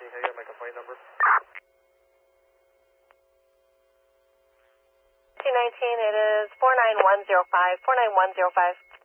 Can you get my complaint number? 219, it is 49105, 49105.